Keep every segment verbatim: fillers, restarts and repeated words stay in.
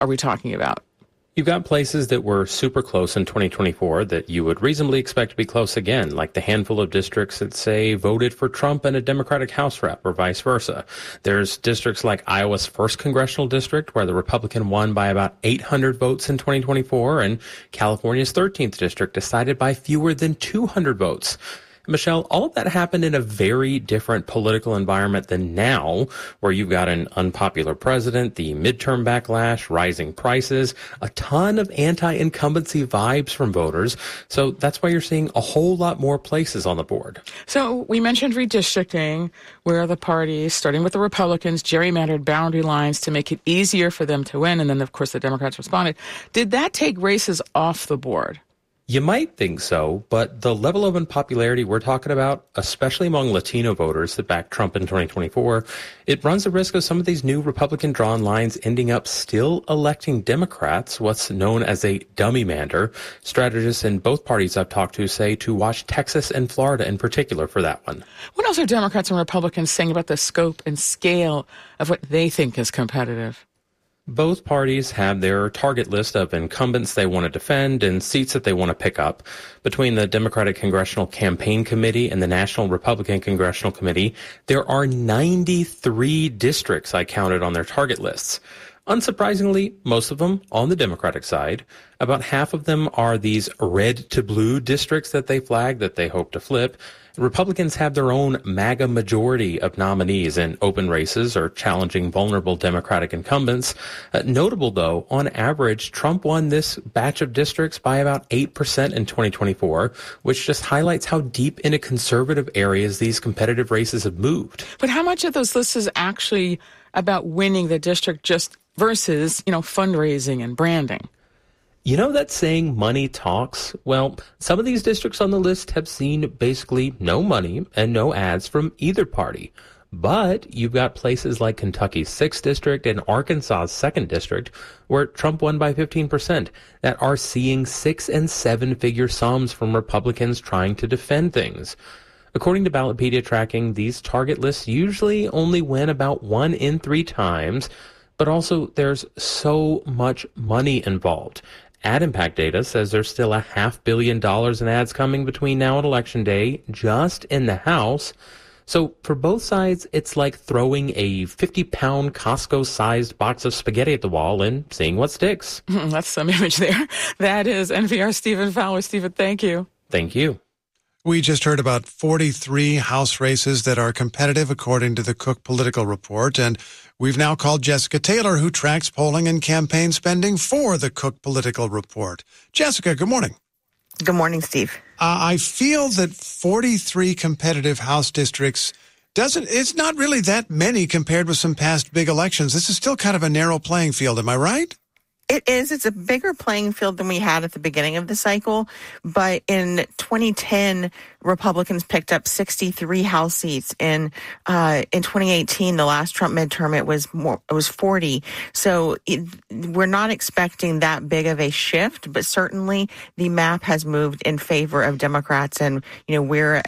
are we talking about? You've got places that were super close in twenty twenty-four that you would reasonably expect to be close again, like the handful of districts that say voted for Trump and a Democratic House rep or vice versa. There's districts like Iowa's first congressional district where the Republican won by about eight hundred votes in twenty twenty-four, and California's thirteenth district decided by fewer than two hundred votes. Michelle, all of that happened in a very different political environment than now, where you've got an unpopular president, the midterm backlash, rising prices, a ton of anti-incumbency vibes from voters. So that's why you're seeing a whole lot more places on the board. So we mentioned redistricting, where the parties, starting with the Republicans, gerrymandered boundary lines to make it easier for them to win. And then, of course, the Democrats responded. Did that take races off the board? You might think so, but the level of unpopularity we're talking about, especially among Latino voters that backed Trump in twenty twenty-four, it runs the risk of some of these new Republican-drawn lines ending up still electing Democrats, what's known as a dummy-mander. Strategists in both parties I've talked to say to watch Texas and Florida in particular for that one. What else are Democrats and Republicans saying about the scope and scale of what they think is competitive? Both parties have their target list of incumbents they want to defend and seats that they want to pick up. Between the Democratic Congressional Campaign Committee and the National Republican Congressional Committee, there are ninety-three districts I counted on their target lists. Unsurprisingly, most of them on the Democratic side. About half of them are these red to blue districts that they flag that they hope to flip. Republicans have their own MAGA majority of nominees in open races or challenging vulnerable Democratic incumbents. Uh, notable, though, on average, Trump won this batch of districts by about eight percent in twenty twenty-four, which just highlights how deep into conservative areas these competitive races have moved. But how much of those lists is actually about winning the district just versus, you know, fundraising and branding? You know that saying, money talks? Well, some of these districts on the list have seen basically no money and no ads from either party. But you've got places like Kentucky's sixth district and Arkansas's second district, where Trump won by fifteen percent, that are seeing six and seven figure sums from Republicans trying to defend things. According to Ballotpedia tracking, these target lists usually only win about one in three times, but also there's so much money involved. Ad Impact data says there's still a half billion dollars in ads coming between now and Election Day, just in the House. So for both sides, it's like throwing a fifty-pound Costco-sized box of spaghetti at the wall and seeing what sticks. That's some image there. That is N P R's Stephen Fowler. Stephen, thank you. Thank you. We just heard about forty-three House races that are competitive, according to the Cook Political Report. And we've now called Jessica Taylor, who tracks polling and campaign spending for the Cook Political Report. Jessica, good morning. Good morning, Steve. Uh, I feel that forty-three competitive House districts doesn't, it's not really that many compared with some past big elections. This is still kind of a narrow playing field. Am I right? It is. It's a bigger playing field than we had at the beginning of the cycle. But in twenty ten, Republicans picked up sixty-three House seats. In uh, in twenty eighteen, the last Trump midterm, it was more. It was forty. So it, we're not expecting that big of a shift. But certainly, the map has moved in favor of Democrats, and you know we're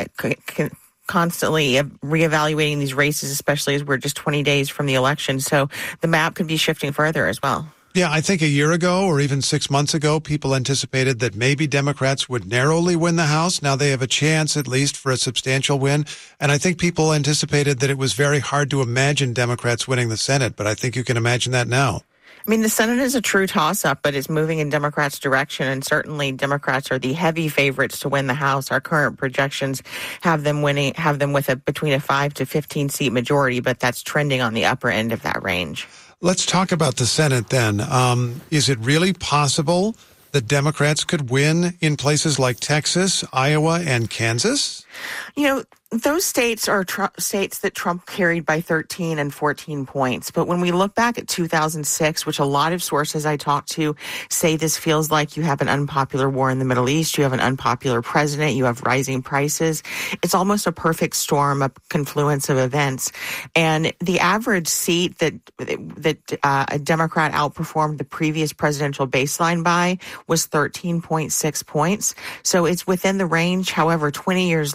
constantly reevaluating these races, especially as we're just twenty days from the election. So the map could be shifting further as well. Yeah, I think a year ago or even six months ago, people anticipated that maybe Democrats would narrowly win the House. Now they have a chance, at least, for a substantial win. And I think people anticipated that it was very hard to imagine Democrats winning the Senate, but I think you can imagine that now. I mean, the Senate is a true toss-up, but it's moving in Democrats' direction, and certainly Democrats are the heavy favorites to win the House. Our current projections have them winning, have them with a between a five to fifteen seat majority, but that's trending on the upper end of that range. Let's talk about the Senate then. Um, is it really possible that Democrats could win in places like Texas, Iowa, and Kansas? You know, those states are tr- states that Trump carried by thirteen and fourteen points. But when we look back at two thousand six, which a lot of sources I talked to say this feels like you have an unpopular war in the Middle East, you have an unpopular president, you have rising prices. It's almost a perfect storm, a confluence of events. And the average seat that that uh, a Democrat outperformed the previous presidential baseline by was thirteen point six points. So it's within the range. However, twenty years later,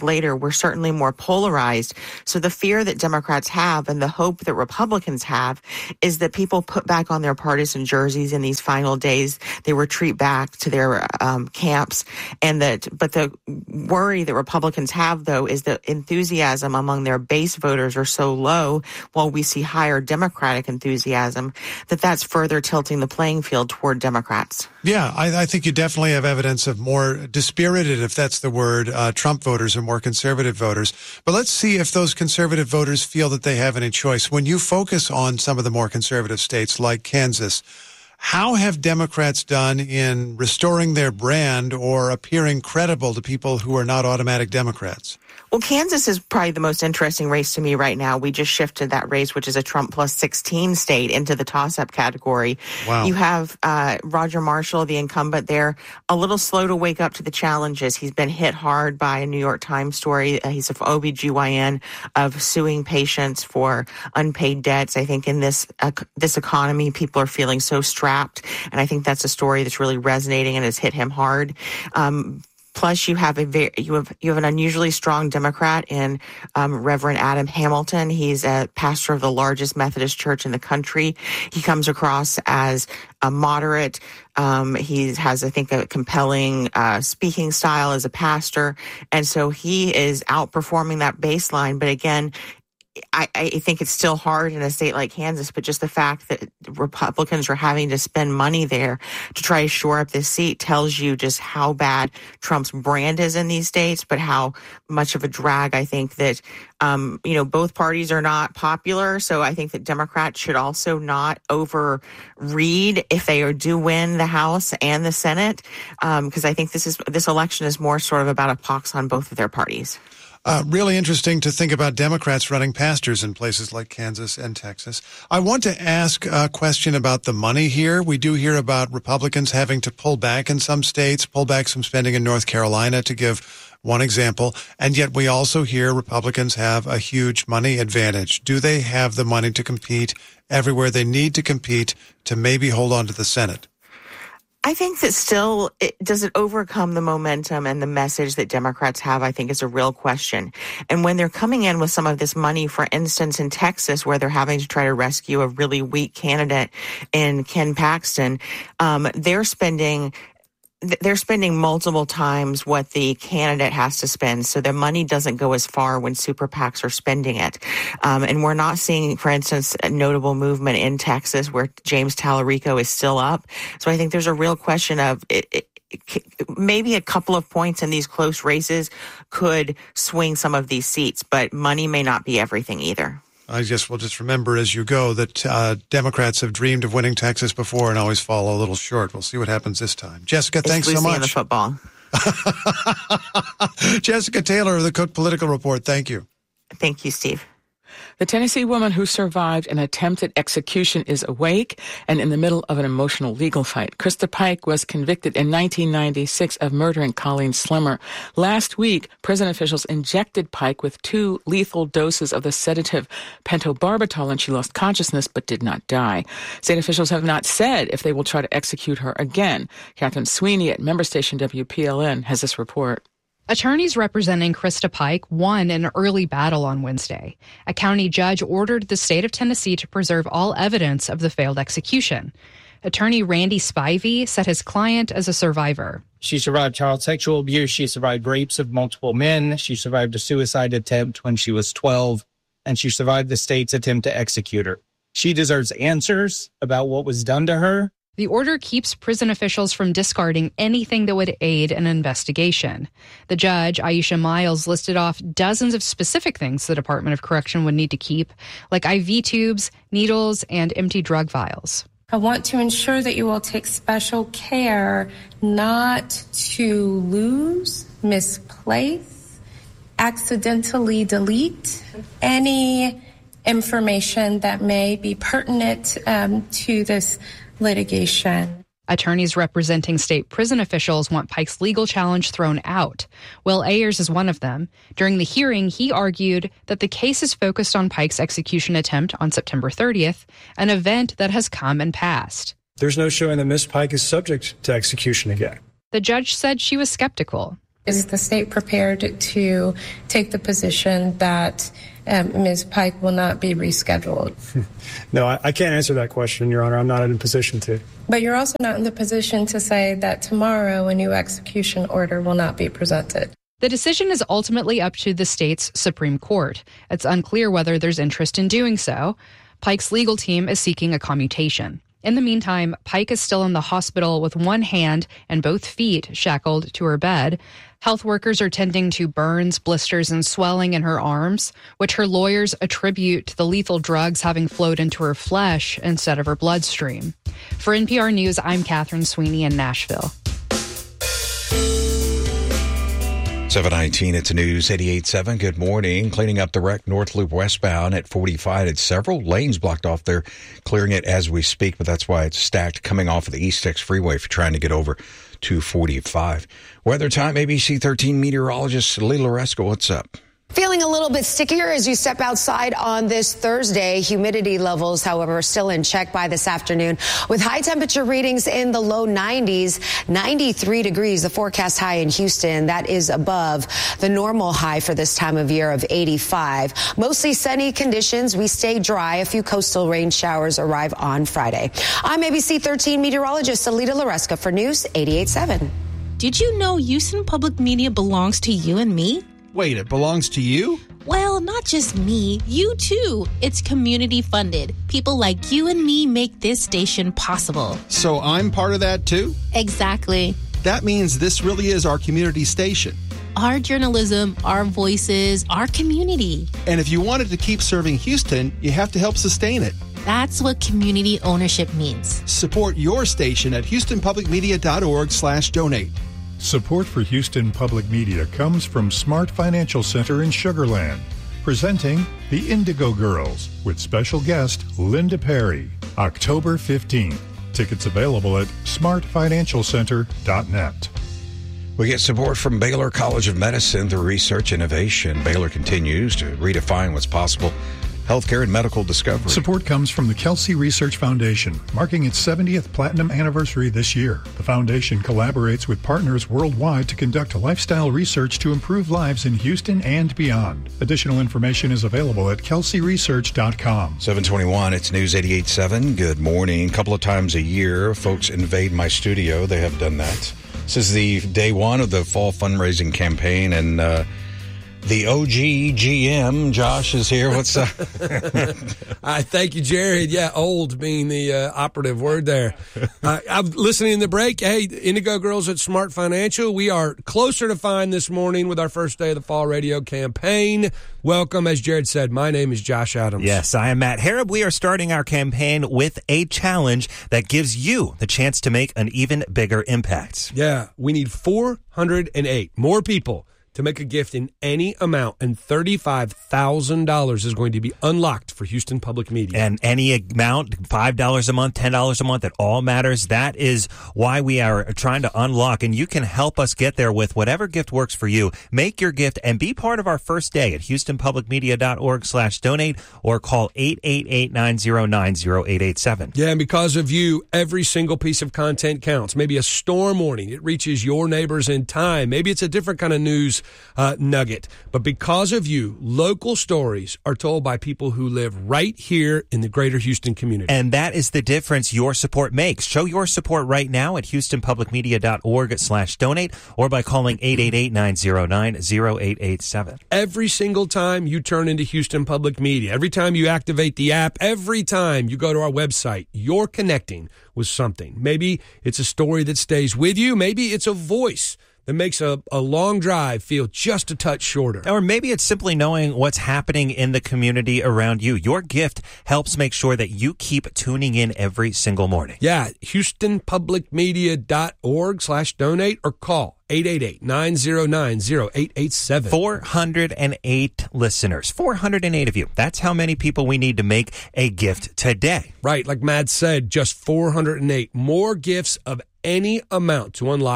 later, we're certainly more polarized. So the fear that Democrats have and the hope that Republicans have is that people put back on their partisan jerseys in these final days. They retreat back to their um, camps. And that, but the worry that Republicans have, though, is that enthusiasm among their base voters are so low, while we see higher Democratic enthusiasm, that that's further tilting the playing field toward Democrats. Yeah, I, I think you definitely have evidence of more dispirited, if that's the word, uh, Trump voters or more conservative voters. But let's see if those conservative voters feel that they have any choice. When you focus on some of the more conservative states like Kansas, how have Democrats done in restoring their brand or appearing credible to people who are not automatic Democrats? Well, Kansas is probably the most interesting race to me right now. We just shifted that race, which is a Trump plus sixteen state, into the toss-up category. Wow. You have uh, Roger Marshall, the incumbent there, a little slow to wake up to the challenges. He's been hit hard by a New York Times story. Uh, he's an O B G Y N of suing patients for unpaid debts. I think in this uh, this economy, people are feeling so strapped, and I think that's a story that's really resonating and has hit him hard. Um, Plus, you have a very, you have you have an unusually strong Democrat in um, Reverend Adam Hamilton. He's a pastor of the largest Methodist church in the country. He comes across as a moderate. Um, he has, I think, a compelling uh, speaking style as a pastor, and so he is outperforming that baseline. But again, I, I think it's still hard in a state like Kansas, but just the fact that Republicans are having to spend money there to try to shore up this seat tells you just how bad Trump's brand is in these states, but how much of a drag I think that, um, you know, both parties are not popular. So I think that Democrats should also not overread if they do win the House and the Senate, because um, I think this is this election is more sort of about a pox on both of their parties. Uh, really interesting to think about Democrats running pastors in places like Kansas and Texas. I want to ask a question about the money here. We do hear about Republicans having to pull back in some states, pull back some spending in North Carolina, to give one example. And yet we also hear Republicans have a huge money advantage. Do they have the money to compete everywhere they need to compete to maybe hold on to the Senate? I think that still, it, does it overcome the momentum and the message that Democrats have, I think is a real question. And when they're coming in with some of this money, for instance, in Texas, where they're having to try to rescue a really weak candidate in Ken Paxton, um, they're spending... They're spending multiple times what the candidate has to spend, so their money doesn't go as far when super PACs are spending it. Um, and we're not seeing, for instance, a notable movement in Texas where James Tallarico is still up. So I think there's a real question of it, it, maybe a couple of points in these close races could swing some of these seats, but money may not be everything either. I guess we'll just remember as you go that uh, Democrats have dreamed of winning Texas before and always fall a little short. We'll see what happens this time. Jessica, it's thanks so much. In the football. Jessica Taylor of the Cook Political Report. Thank you. Thank you, Steve. The Tennessee woman who survived an attempted execution is awake and in the middle of an emotional legal fight. Krista Pike was convicted in nineteen ninety-six of murdering Colleen Slimmer. Last week, prison officials injected Pike with two lethal doses of the sedative pentobarbital, and she lost consciousness but did not die. State officials have not said if they will try to execute her again. Catherine Sweeney at member station W P L N has this report. Attorneys representing Krista Pike won an early battle on Wednesday. A county judge ordered the state of Tennessee to preserve all evidence of the failed execution. Attorney Randy Spivey said his client is a survivor. She survived child sexual abuse. She survived rapes of multiple men. She survived a suicide attempt when she was twelve, and she survived the state's attempt to execute her. She deserves answers about what was done to her. The order keeps prison officials from discarding anything that would aid an investigation. The judge, Aisha Miles, listed off dozens of specific things the Department of Correction would need to keep, like I V tubes, needles, and empty drug vials. I want to ensure that you will take special care not to lose, misplace, accidentally delete any information that may be pertinent um, to this litigation. Attorneys representing state prison officials want Pike's legal challenge thrown out. Will Ayers is one of them. During the hearing, he argued that the case is focused on Pike's execution attempt on September thirtieth, an event that has come and passed. There's no showing that Miss Pike is subject to execution again. The judge said she was skeptical. Is the state prepared to take the position that um, Miz Pike will not be rescheduled? No, I, I can't answer that question, Your Honor. I'm not in a position to. But you're also not in the position to say that tomorrow a new execution order will not be presented. The decision is ultimately up to the state's Supreme Court. It's unclear whether there's interest in doing so. Pike's legal team is seeking a commutation. In the meantime, Pike is still in the hospital with one hand and both feet shackled to her bed. Health workers are tending to burns, blisters, and swelling in her arms, which her lawyers attribute to the lethal drugs having flowed into her flesh instead of her bloodstream. For N P R News, I'm Catherine Sweeney in Nashville. seven nineteen, it's News eighty-eight point seven. Good morning. Cleaning up the wreck North Loop westbound at forty-five. It's several lanes blocked off there, clearing it as we speak, but that's why it's stacked coming off of the East Tex Freeway if you're trying to get over to forty-five. Weather time, A B C thirteen meteorologist Lee Loresco, what's up? Feeling a little bit stickier as you step outside on this Thursday. Humidity levels, however, are still in check by this afternoon with high temperature readings in the low nineties, ninety-three degrees, the forecast high in Houston. That is above the normal high for this time of year of eighty-five. Mostly sunny conditions. We stay dry. A few coastal rain showers arrive on Friday. I'm A B C thirteen meteorologist Alita Loresca for News eighty-eight point seven. Did you know Houston Public Media belongs to you and me? Wait, it belongs to you? Well, not just me, you too. It's community funded. People like you and me make this station possible. So I'm part of that too? Exactly. That means this really is our community station. Our journalism, our voices, our community. And if you wanted to keep serving Houston, you have to help sustain it. That's what community ownership means. Support your station at houstonpublicmedia.org slash donate. Support for Houston Public Media comes from Smart Financial Center in Sugar Land, presenting The Indigo Girls with special guest Linda Perry, October fifteenth. Tickets available at smart financial center dot net. We get support from Baylor College of Medicine through research innovation. Baylor continues to redefine what's possible. Healthcare and medical discovery. Support comes from the Kelsey Research Foundation, marking its seventieth platinum anniversary this year. The foundation collaborates with partners worldwide to conduct lifestyle research to improve lives in Houston and beyond. Additional information is available at kelsey research dot com. seven twenty-one, it's News eighty-eight point seven. Good morning. A couple of times a year, folks invade my studio. They have done that. This is the day one of the fall fundraising campaign, and uh, the O G G M, Josh, is here. What's up? I thank you, Jared. Yeah, old being the uh, operative word there. Uh, I'm listening in the break. Hey, Indigo Girls at Smart Financial. We are closer to fine this morning with our first day of the fall radio campaign. Welcome. As Jared said, my name is Josh Adams. Yes, I am Matt Harrop. We are starting our campaign with a challenge that gives you the chance to make an even bigger impact. Yeah, we need four hundred eight more people to make a gift in any amount, and thirty-five thousand dollars is going to be unlocked for Houston Public Media. And any amount, five dollars a month, ten dollars a month, it all matters. That is why we are trying to unlock, and you can help us get there with whatever gift works for you. Make your gift and be part of our first day at houstonpublicmedia.org slash donate or call eight eight eight, nine zero nine, zero eight eight seven. Yeah, and because of you, every single piece of content counts. Maybe a storm warning, it reaches your neighbors in time. Maybe it's a different kind of news Uh, nugget. But because of you, local stories are told by people who live right here in the greater Houston community. And that is the difference your support makes. Show your support right now at houstonpublicmedia.org slash donate or by calling eight eight eight, nine zero nine, zero eight eight seven. Every single time you turn into Houston Public Media, every time you activate the app, every time you go to our website, you're connecting with something. Maybe it's a story that stays with you. Maybe it's a voice that makes a, a long drive feel just a touch shorter. Or maybe it's simply knowing what's happening in the community around you. Your gift helps make sure that you keep tuning in every single morning. Yeah, houstonpublicmedia.org slash donate or call eight eight eight, nine zero nine, zero eight eight seven. four hundred eight listeners. four hundred eight of you. That's how many people we need to make a gift today. Right, like Matt said, just four hundred eight. More gifts of any amount to unlock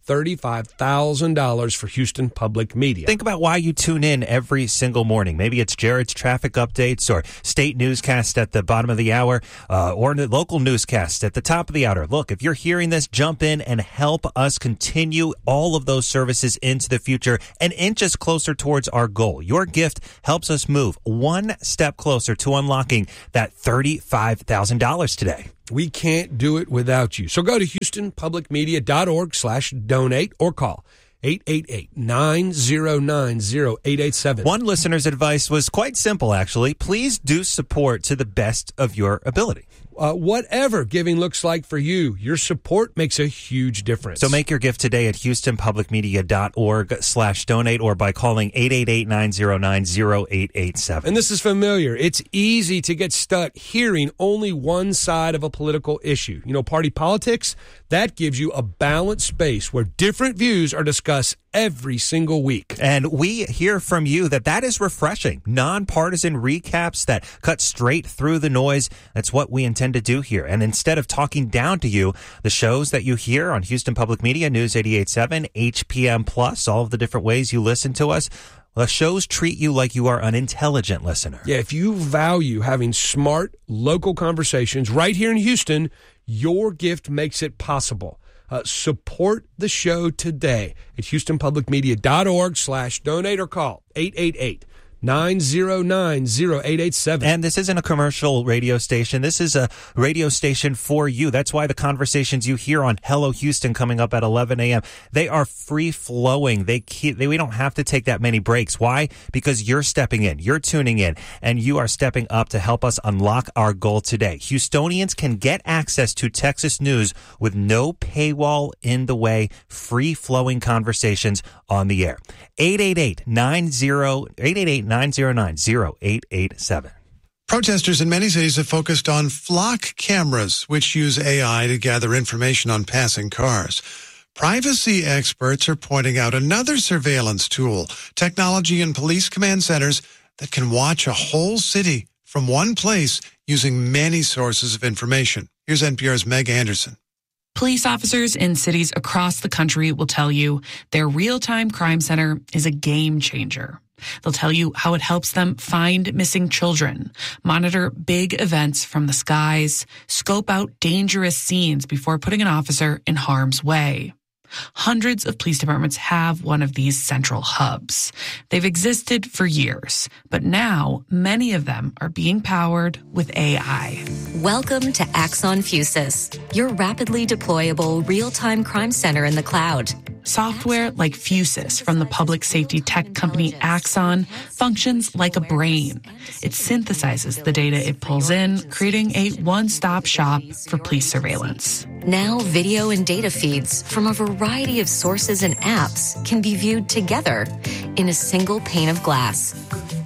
thirty-five thousand dollars for Houston Public Media. Think about why you tune in every single morning. Maybe it's Jared's traffic updates or state newscast at the bottom of the hour uh, or the local newscast at the top of the hour. Look, if you're hearing this, jump in and help us continue all of those services into the future and inch us closer towards our goal. Your gift helps us move one step closer to unlocking that thirty-five thousand dollars today. We can't do it without you. So go to houstonpublicmedia.org slash donate or call eight eight eight, nine zero nine, zero eight eight seven. One listener's advice was quite simple, actually. Please do support to the best of your ability. Uh, whatever giving looks like for you, your support makes a huge difference. So make your gift today at houstonpublicmedia.org slash donate or by calling eight eight eight, nine zero nine, zero eight eight seven. And this is familiar. It's easy to get stuck hearing only one side of a political issue. You know, party politics, that gives you a balanced space where different views are discussed every single week. And we hear from you that that is refreshing. Nonpartisan recaps that cut straight through the noise. That's what we intend to do here. And instead of talking down to you, the shows that you hear on Houston Public Media, News eighty-eight point seven, H P M Plus, all of the different ways you listen to us, the shows treat you like you are an intelligent listener. Yeah, if you value having smart local conversations right here in Houston, your gift makes it possible. Uh, support the show today at houstonpublicmedia.org slash donate or call eight eight eight, nine zero nine, zero eight eight seven. And this isn't a commercial radio station. This is a radio station for you. That's why the conversations you hear on Hello Houston coming up at eleven a.m., they are free-flowing. They keep, they, we don't have to take that many breaks. Why? Because you're stepping in, you're tuning in, and you are stepping up to help us unlock our goal today. Houstonians can get access to Texas news with no paywall in the way, free-flowing conversations on the air. eight eight eight, nine zero nine zero nine, zero eight eight seven. Protesters in many cities have focused on flock cameras, which use A I to gather information on passing cars. Privacy experts are pointing out another surveillance tool, technology in police command centers that can watch a whole city from one place using many sources of information. Here's N P R's Meg Anderson. Police officers in cities across the country will tell you their real-time crime center is a game changer. They'll tell you how it helps them find missing children, monitor big events from the skies, scope out dangerous scenes before putting an officer in harm's way. Hundreds of police departments have one of these central hubs. They've existed for years, but now many of them are being powered with A I. Welcome to Axon Fusus, your rapidly deployable real-time crime center in the cloud. Software like Fusus from the public safety tech company Axon functions like a brain. It synthesizes the data it pulls in, creating a one-stop shop for police surveillance. Now, video and data feeds from a variety of sources and apps can be viewed together in a single pane of glass.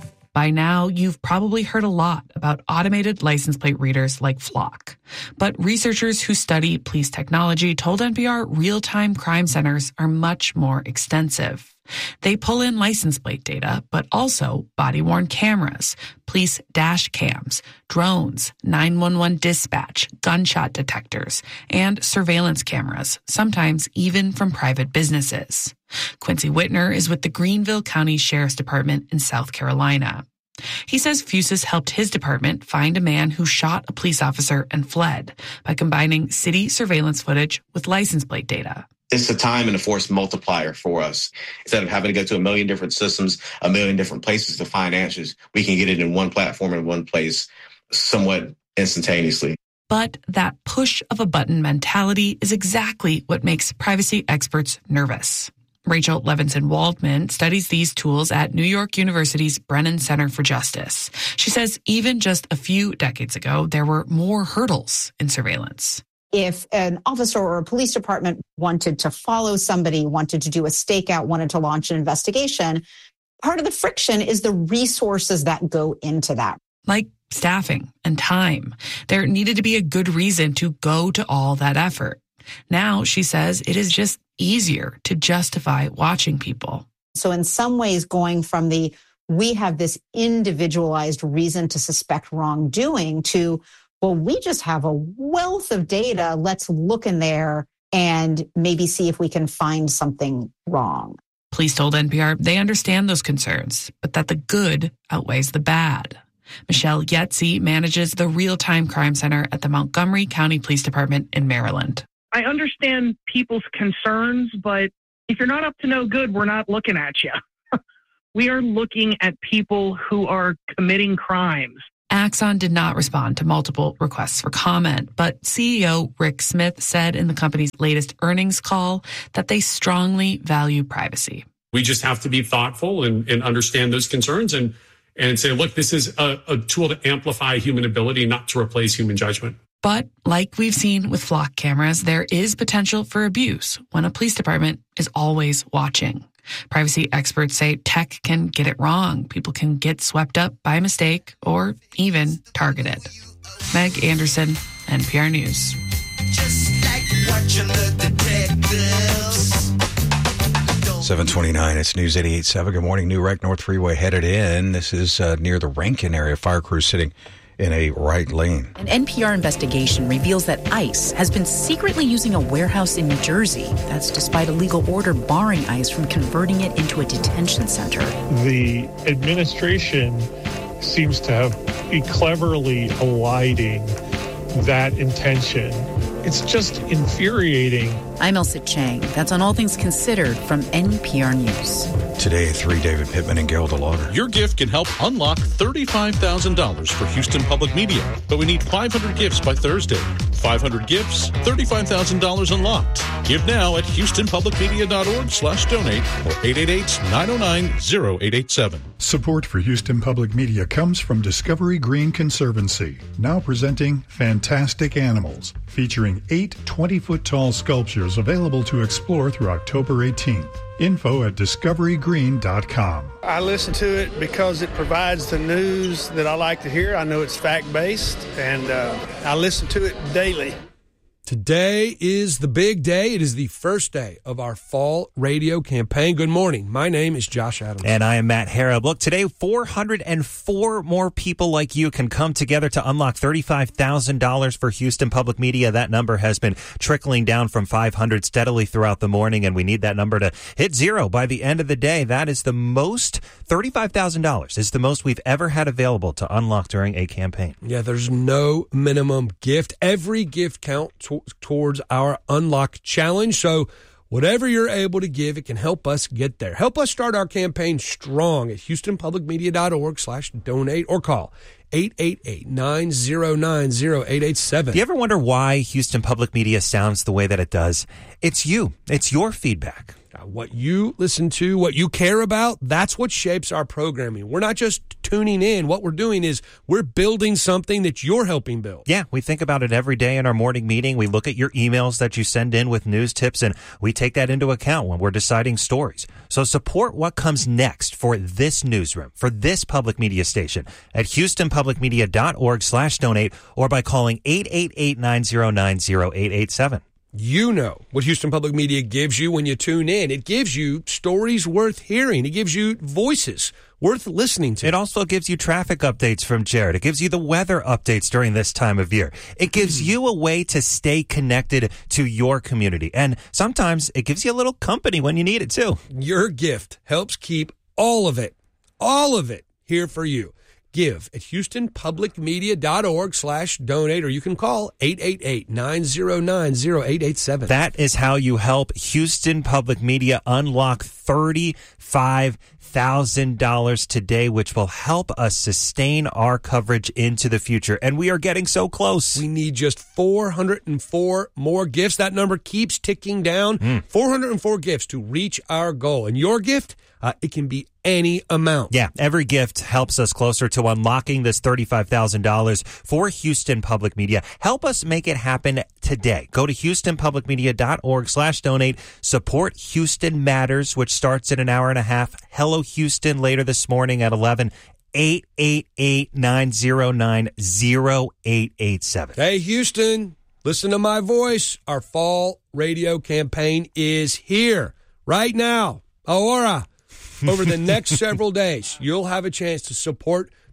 By now, you've probably heard a lot about automated license plate readers like Flock. But researchers who study police technology told N P R real-time crime centers are much more extensive. They pull in license plate data, but also body-worn cameras, police dash cams, drones, nine one one dispatch, gunshot detectors, and surveillance cameras, sometimes even from private businesses. Quincy Whitner is with the Greenville County Sheriff's Department in South Carolina. He says Fusus helped his department find a man who shot a police officer and fled by combining city surveillance footage with license plate data. It's a time and a force multiplier for us. Instead of having to go to a million different systems, a million different places to find answers, we can get it in one platform in one place somewhat instantaneously. But that push of a button mentality is exactly what makes privacy experts nervous. Rachel Levinson-Waldman studies these tools at New York University's Brennan Center for Justice. She says even just a few decades ago, there were more hurdles in surveillance. If an officer or a police department wanted to follow somebody, wanted to do a stakeout, wanted to launch an investigation, part of the friction is the resources that go into that. Like staffing and time. There needed to be a good reason to go to all that effort. Now, she says, it is just easier to justify watching people. So in some ways, going from the, we have this individualized reason to suspect wrongdoing to, well, we just have a wealth of data. Let's look in there and maybe see if we can find something wrong. Police told N P R they understand those concerns, but that the good outweighs the bad. Michelle Yetzi manages the Real-Time Crime Center at the Montgomery County Police Department in Maryland. I understand people's concerns, but if you're not up to no good, we're not looking at you. We are looking at people who are committing crimes. Axon did not respond to multiple requests for comment, but C E O Rick Smith said in the company's latest earnings call that they strongly value privacy. We just have to be thoughtful and, and understand those concerns and, and say, look, this is a, a tool to amplify human ability, not to replace human judgment. But like we've seen with flock cameras, there is potential for abuse when a police department is always watching. Privacy experts say tech can get it wrong. People can get swept up by mistake or even targeted. Meg Anderson, N P R News. Just like watching the detectives. seven twenty-nine, it's News eighty-eight point seven. Good morning. New wreck, North Freeway headed in. This is uh, near the Rankin area. Fire crew sitting in a right lane. An N P R investigation reveals that ICE has been secretly using a warehouse in New Jersey. That's despite a legal order barring ICE from converting it into a detention center. The administration seems to have be cleverly eliding that intention. It's just infuriating. I'm Elsa Chang. That's on All Things Considered from N P R News. Today, three, David Pittman and Gail DeLauder. Your gift can help unlock thirty-five thousand dollars for Houston Public Media, but we need five hundred gifts by Thursday. five hundred gifts, thirty-five thousand dollars unlocked. Give now at houstonpublicmedia.org slash donate or eight eight eight, nine oh nine, oh eight eight seven. Support for Houston Public Media comes from Discovery Green Conservancy, now presenting Fantastic Animals, featuring eight twenty-foot tall sculptures available to explore through October eighteenth. Info at discovery green dot com. I listen to it because it provides the news that I like to hear. I know it's fact-based, and uh, I listen to it daily. Today is the big day. It is the first day of our fall radio campaign. Good morning. My name is Josh Adams. And I am Matt Harrop. Look, today, four hundred four more people like you can come together to unlock thirty-five thousand dollars for Houston Public Media. That number has been trickling down from five hundred steadily throughout the morning, and we need that number to hit zero by the end of the day. That is the most, thirty-five thousand dollars is the most we've ever had available to unlock during a campaign. Yeah, there's no minimum gift. Every gift counts towards our Unlock Challenge. So whatever you're able to give, it can help us get there. Help us start our campaign strong at houstonpublicmedia.org slash donate or call eight eight eight, nine oh nine, oh eight eight seven. Do you ever wonder why Houston Public Media sounds the way that it does? It's you. It's your feedback. What you listen to, what you care about, that's what shapes our programming. We're not just tuning in. What we're doing is we're building something that you're helping build. Yeah, we think about it every day in our morning meeting. We look at your emails that you send in with news tips, and we take that into account when we're deciding stories. So support what comes next for this newsroom, for this public media station at houstonpublicmedia.org slash donate or by calling eight eight eight, nine oh nine, oh eight eight seven. You know what Houston Public Media gives you when you tune in. It gives you stories worth hearing. It gives you voices worth listening to. It also gives you traffic updates from Jared. It gives you the weather updates during this time of year. It gives you a way to stay connected to your community. And sometimes it gives you a little company when you need it, too. Your gift helps keep all of it, all of it here for you. Give at houstonpublicmedia.org slash donate, or you can call eight eight eight, nine oh nine, oh eight eight seven. That is how you help Houston Public Media unlock thirty-five thousand dollars today, which will help us sustain our coverage into the future. And we are getting so close. We need just four hundred four more gifts. That number keeps ticking down. Mm. four hundred four gifts to reach our goal. And your gift, uh, it can be any amount. Yeah, every gift helps us closer to unlocking this thirty-five thousand dollars for Houston Public Media. Help us make it happen today. Go to houstonpublicmedia.org slash donate. Support Houston Matters, which starts in an hour and a half. Hello Houston later this morning at eleven. eight eight eight, nine oh nine, oh eight eight seven. Hey, Houston, listen to my voice. Our fall radio campaign is here right now. Aurora. Over the next several days, you'll have a chance to support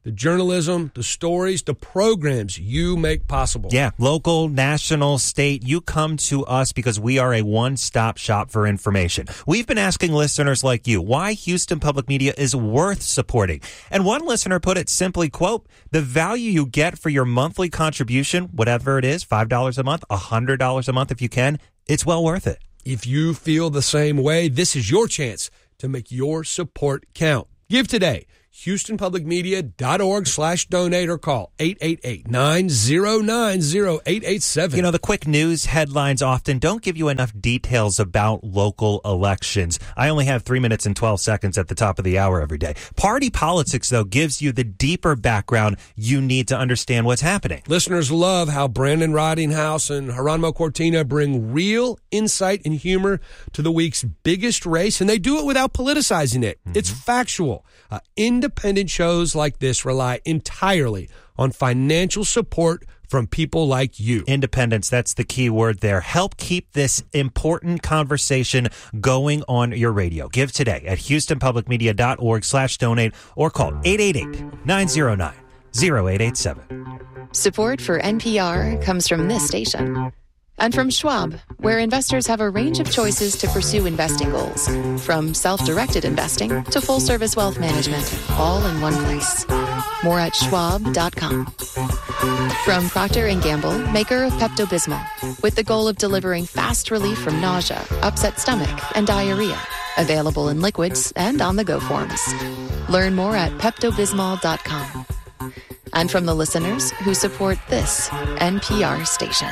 the journalism, the stories, the programs you make possible. Yeah, local, national, state, you come to us because we are a one-stop shop for information. We've been asking listeners like you why Houston Public Media is worth supporting. And one listener put it simply, quote, the value you get for your monthly contribution, whatever it is, five dollars a month, one hundred dollars a month if you can, it's well worth it. If you feel the same way, this is your chance to make your support count. Give today. HoustonPublicMedia.org slash donate or call eight eight eight, nine zero nine, zero eight eight seven. You know, the quick news headlines often don't give you enough details about local elections. I only have three minutes and twelve seconds at the top of the hour every day. Party politics, though, gives you the deeper background you need to understand what's happening. Listeners love how Brandon Ridinghouse and Geronimo Cortina bring real insight and humor to the week's biggest race, and they do it without politicizing it. Mm-hmm. It's factual. Uh, independent shows like this rely entirely on financial support from people like you. Independence, that's the key word there. Help keep this important conversation going on your radio. Give today at HoustonPublicMedia.org slash donate or call eight eight eight, nine zero nine, zero eight eight seven. Support for N P R comes from this station. And from Schwab, where investors have a range of choices to pursue investing goals, from self-directed investing to full-service wealth management, all in one place. More at schwab dot com. From Procter and Gamble, maker of Pepto-Bismol, with the goal of delivering fast relief from nausea, upset stomach, and diarrhea. Available in liquids and on-the-go forms. Learn more at Pepto Bismol dot com. And from the listeners who support this N P R station.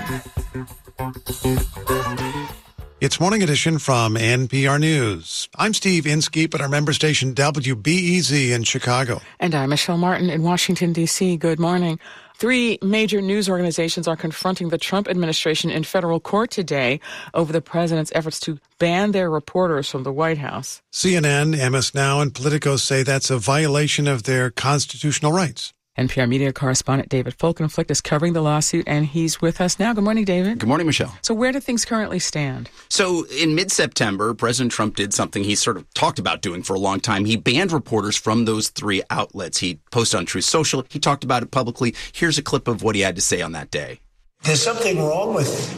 It's Morning Edition from N P R News. I'm Steve Inskeep at our member station W B E Z in Chicago. And I'm Michelle Martin in Washington, D C. Good morning. Three major news organizations are confronting the Trump administration in federal court today over the president's efforts to ban their reporters from the White House. C N N, M S Now, and Politico say that's a violation of their constitutional rights. N P R media correspondent David Folkenflik is covering the lawsuit, and he's with us now. Good morning, David. Good morning, Michelle. So where do things currently stand? So in mid-September, President Trump did something he sort of talked about doing for a long time. He banned reporters from those three outlets. He posted on Truth Social. He talked about it publicly. Here's a clip of what he had to say on that day. There's something wrong with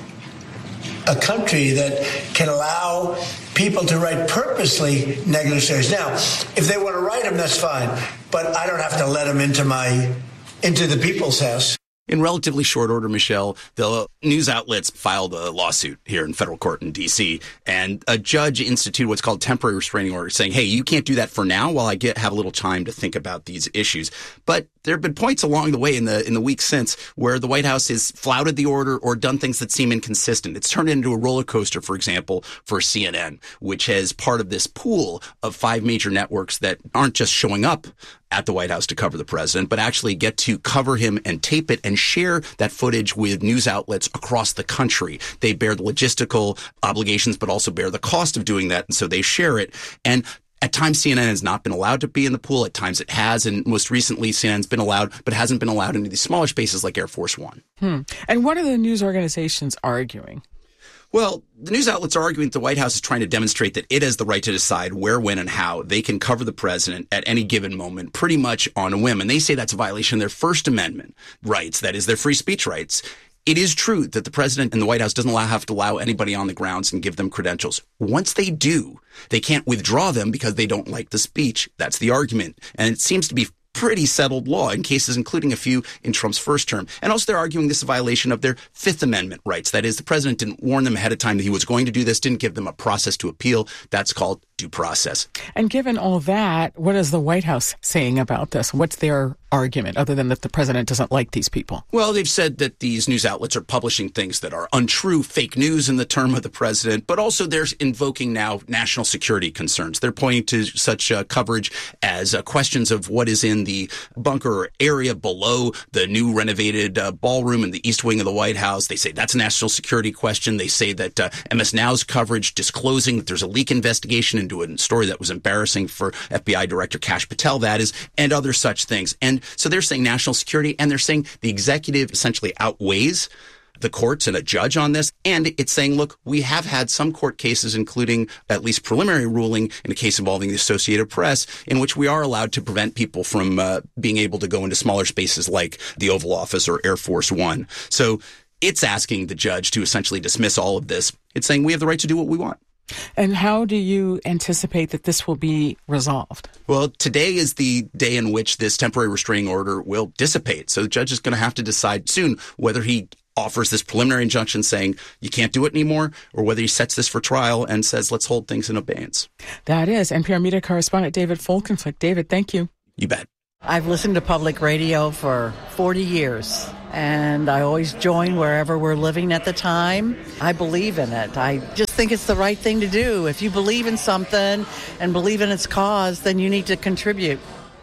a country that can allow people to write purposely negative stories. Now, if they want to write them, that's fine. But I don't have to let them into my, into the people's house. In relatively short order, Michelle, the news outlets filed a lawsuit here in federal court in D C, and a judge instituted what's called temporary restraining order, saying, hey, you can't do that for now while I get have a little time to think about these issues. But there have been points along the way in the in the weeks since where the White House has flouted the order or done things that seem inconsistent. It's turned into a roller coaster, for example, for C N N, which has part of this pool of five major networks that aren't just showing up at the White House to cover the president, but actually get to cover him and tape it and share that footage with news outlets across the country. They bear the logistical obligations, but also bear the cost of doing that, and so they share it. And at times, C N N has not been allowed to be in the pool. At times, it has. And most recently, C N N's been allowed, but hasn't been allowed into these smaller spaces like Air Force One. Hmm. And what are the news organizations arguing? Well, the news outlets are arguing that the White House is trying to demonstrate that it has the right to decide where, when, and how they can cover the president at any given moment, pretty much on a whim. And they say that's a violation of their First Amendment rights, that is, their free speech rights. It is true that the president and the White House doesn't allow, have to allow anybody on the grounds and give them credentials. Once they do, they can't withdraw them because they don't like the speech. That's the argument. And it seems to be pretty settled law in cases including a few in Trump's first term. And also they're arguing this is a violation of their Fifth Amendment rights. That is, the president didn't warn them ahead of time that he was going to do this, didn't give them a process to appeal. That's called due process. And given all that, what is the White House saying about this? What's their argument, other than that the president doesn't like these people? Well, they've said that these news outlets are publishing things that are untrue, fake news in the term of the president, but also they're invoking now national security concerns. They're pointing to such uh, coverage as uh, questions of what is in the bunker area below the new renovated uh, ballroom in the East Wing of the White House. They say that's a national security question. They say that uh, M S Now's coverage disclosing that there's a leak investigation into a story that was embarrassing for F B I Director Kash Patel, that is, and other such things. And so they're saying national security, and they're saying the executive essentially outweighs the courts and a judge on this. And it's saying, look, we have had some court cases, including at least preliminary ruling in a case involving the Associated Press, in which we are allowed to prevent people from uh, being able to go into smaller spaces like the Oval Office or Air Force One. So it's asking the judge to essentially dismiss all of this. It's saying we have the right to do what we want. And how do you anticipate that this will be resolved? Well, today is the day in which this temporary restraining order will dissipate. So the judge is going to have to decide soon whether he offers this preliminary injunction saying you can't do it anymore, or whether he sets this for trial and says let's hold things in abeyance. That is N P R media correspondent David Folkenflik. David, thank you. You bet. I've listened to public radio for forty years, and I always join wherever we're living at the time. I believe in it. I just think it's the right thing to do. If you believe in something and believe in its cause, then you need to contribute.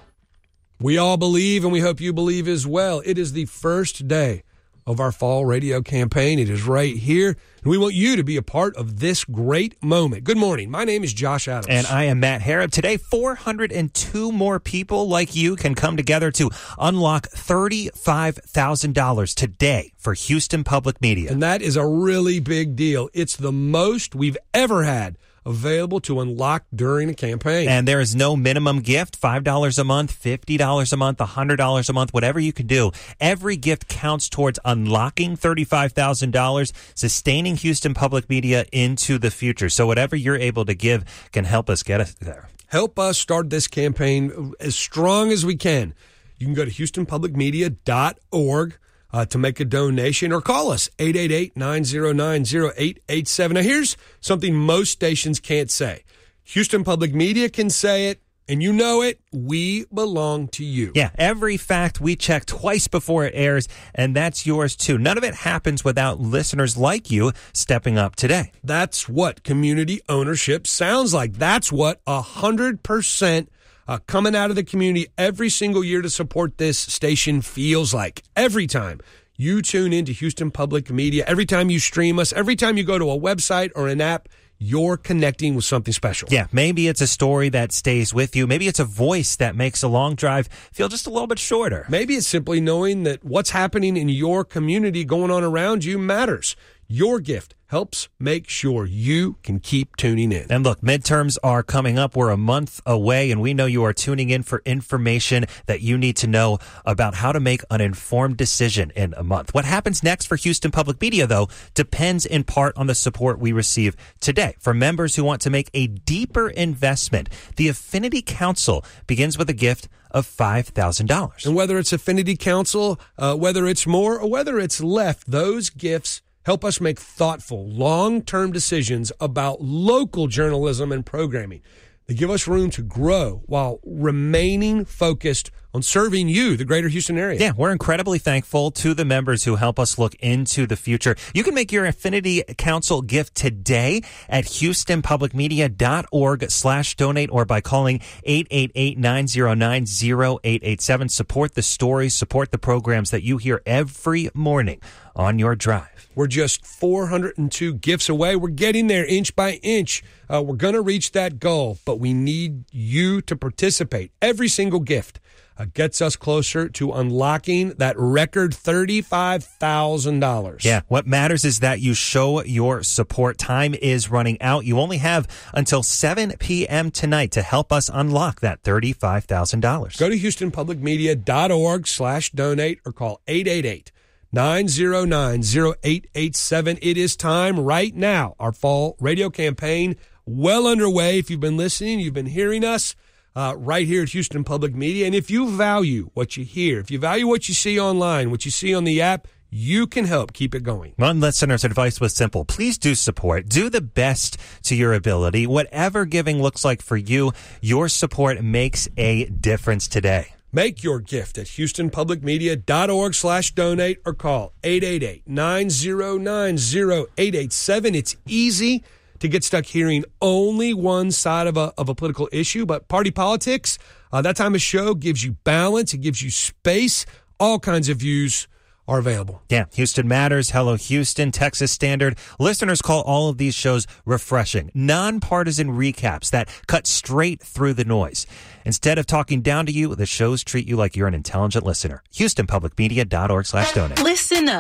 We all believe, and we hope you believe as well. It is the first day of our fall radio campaign. It is right here, and we want you to be a part of this great moment. Good morning. My name is Josh Adams. And I am Matt Harrop. Today, four hundred two more people like you can come together to unlock thirty-five thousand dollars today for Houston Public Media. And that is a really big deal. It's the most we've ever had available to unlock during a campaign. And there is no minimum gift, five dollars a month, fifty dollars a month, one hundred dollars a month, whatever you can do. Every gift counts towards unlocking thirty-five thousand dollars, sustaining Houston Public Media into the future. So whatever you're able to give can help us get us there. Help us start this campaign as strong as we can. You can go to houston public media dot org. Uh, to make a donation, or call us, eight eight eight, nine zero nine, zero eight eight seven. Now, here's something most stations can't say. Houston Public Media can say it, and you know it. We belong to you. Yeah, every fact we check twice before it airs, and that's yours too. None of it happens without listeners like you stepping up today. That's what community ownership sounds like. That's what one hundred percent Uh, coming out of the community every single year to support this station feels like. Every time you tune into Houston Public Media, every time you stream us, every time you go to a website or an app, you're connecting with something special. Yeah, maybe it's a story that stays with you. Maybe it's a voice that makes a long drive feel just a little bit shorter. Maybe it's simply knowing that what's happening in your community going on around you matters. Your gift helps make sure you can keep tuning in. And look, midterms are coming up. We're a month away, and we know you are tuning in for information that you need to know about how to make an informed decision in a month. What happens next for Houston Public Media, though, depends in part on the support we receive today. For members who want to make a deeper investment, the Affinity Council begins with a gift of five thousand dollars. And whether it's Affinity Council, uh, whether it's more, or whether it's left, those gifts help us make thoughtful, long-term decisions about local journalism and programming. They give us room to grow while remaining focused on serving you, the greater Houston area. Yeah, we're incredibly thankful to the members who help us look into the future. You can make your Affinity Council gift today at houston public media dot org slash donate or by calling eight eight eight, nine zero nine, zero eight eight seven. Support the stories, support the programs that you hear every morning on your drive. We're just four hundred two gifts away. We're getting there inch by inch. Uh, we're going to reach that goal, but we need you to participate. Every single gift uh, gets us closer to unlocking that record thirty-five thousand dollars. Yeah, what matters is that you show your support. Time is running out. You only have until seven p.m. tonight to help us unlock that thirty-five thousand dollars. Go to houston public media dot org slash donate or call eight eight eight, nine zero nine, zero eight eight seven. It is time right now. Our fall radio campaign well underway. If you've been listening, you've been hearing us uh, right here at Houston Public Media. And if you value what you hear, if you value what you see online, what you see on the app, you can help keep it going. One listener's advice was simple. Please do support. Do the best to your ability. Whatever giving looks like for you, your support makes a difference today. Make your gift at houston public media dot org slash donate or call eight eight eight, nine zero nine, zero eight eight seven. It's easy to get stuck hearing only one side of a, of a political issue, but party politics, uh, that time of show gives you balance, it gives you space, all kinds of views are available. Yeah, Houston Matters, Hello Houston, Texas Standard. Listeners call all of these shows refreshing, nonpartisan recaps that cut straight through the noise. Instead of talking down to you, the shows treat you like you're an intelligent listener. houston public media dot org slash donate. Listen up.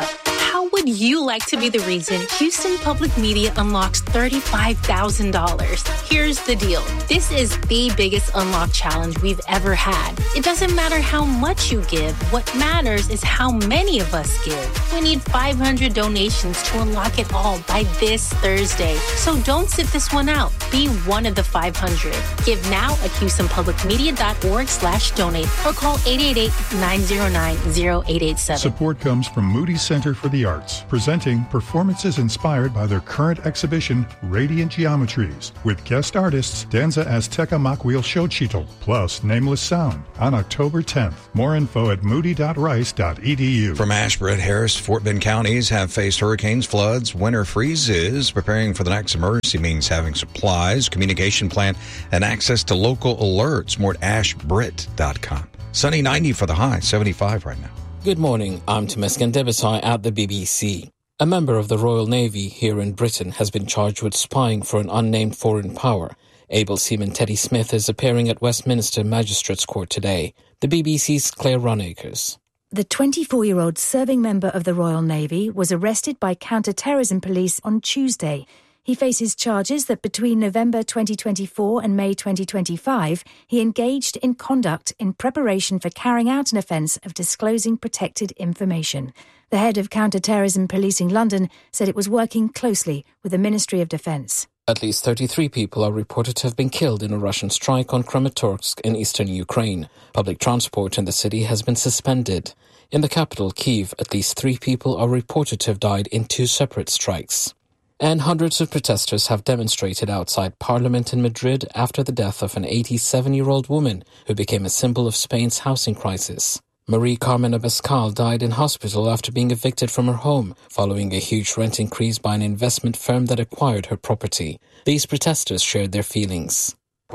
How would you like to be the reason Houston Public Media unlocks thirty-five thousand dollars? Here's the deal. This is the biggest unlock challenge we've ever had. It doesn't matter how much you give. What matters is how many of us give. We need five hundred donations to unlock it all by this Thursday. So don't sit this one out. Be one of the five hundred. Give now at HoustonPublicMedia.org slash donate or call eight eight eight, nine oh nine, oh eight eight seven. Support comes from Moody Center for the Arts, presenting performances inspired by their current exhibition, Radiant Geometries, with guest artists Danza Azteca Macuilxochitl, plus Nameless Sound, on October tenth. More info at moody dot rice dot e d u. From Asheboro, Harris, Fort Bend counties have faced hurricanes, floods, winter freezes. Preparing for the next emergency means having supplies, communication plan, and access to local alerts. More at ash brit dot com. Sunny ninety for the high, seventy-five right now. Good morning, I'm Temesgen Debisai at the B B C. A member of the Royal Navy here in Britain has been charged with spying for an unnamed foreign power. Able Seaman Teddy Smith is appearing at Westminster Magistrates Court today. The B B C's Claire Runacres. The twenty-four-year-old serving member of the Royal Navy was arrested by counter-terrorism police on Tuesday. He faces charges that between November twenty twenty-four and May twenty twenty-five, he engaged in conduct in preparation for carrying out an offence of disclosing protected information. The head of Counter-Terrorism Policing London said it was working closely with the Ministry of Defence. At least thirty-three people are reported to have been killed in a Russian strike on Kramatorsk in eastern Ukraine. Public transport in the city has been suspended. In the capital, Kyiv, at least three people are reported to have died in two separate strikes. And hundreds of protesters have demonstrated outside Parliament in Madrid after the death of an eighty-seven-year-old woman who became a symbol of Spain's housing crisis. Marie Carmen Abascal died in hospital after being evicted from her home following a huge rent increase by an investment firm that acquired her property. These protesters shared their feelings.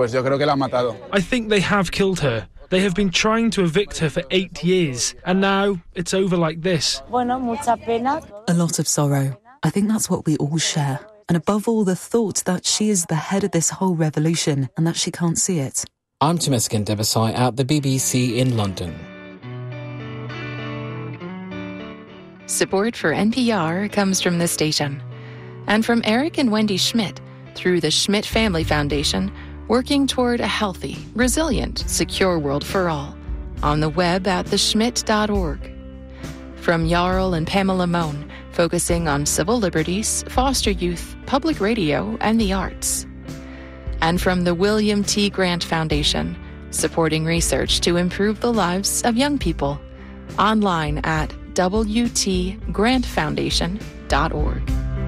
I think they have killed her. They have been trying to evict her for eight years, and now it's over like this. A lot of sorrow. I think that's what we all share. And above all, the thought that she is the head of this whole revolution and that she can't see it. I'm Temesgen Debisai at the B B C in London. Support for N P R comes from this station and from Eric and Wendy Schmidt through the Schmidt Family Foundation, working toward a healthy, resilient, secure world for all. On the web at the schmidt dot org. From Jarl and Pamela Mohn, focusing on civil liberties, foster youth, public radio, and the arts. And from the William T. Grant Foundation, supporting research to improve the lives of young people. Online at w t grant foundation dot org.